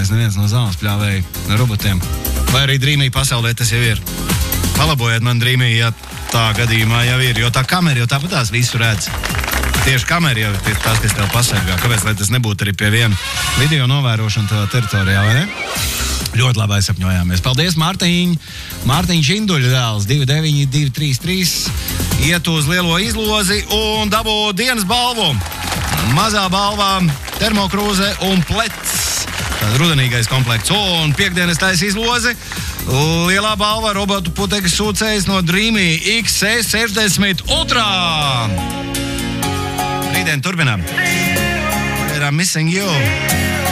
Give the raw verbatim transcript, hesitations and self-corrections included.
neatbrīvojas neviens no zāles pļāvēju robotiem. Vai arī Dreamī pasaulē tas jau ir. Palabojiet man Dreamī, ja tā gadījumā jau ir, jo tā kamera jau tāpat tās visu redz. Tieši kamera jau ir tās, kas tev pasargā. Kāpēc, lai tas nebūtu arī pie viena video novērošana tavā teritorijā, vai ne? Ļoti labi aizsapņojāmies. Paldies, Mārtiņ! Mārtiņš Induļa dēls, divi deviņi divi trīs trīs, iet uz lielo izlozi un dabū dienas balvu. Mazā balvā termokrūze un plets. Tāds rudenīgais komplekts. Un piekdienas taisa izlozi. Lielā balva robotu putekļu sūcējs no Dreamī X C sešdesmit Ultra. Rītdien turpinām. I'm missing you.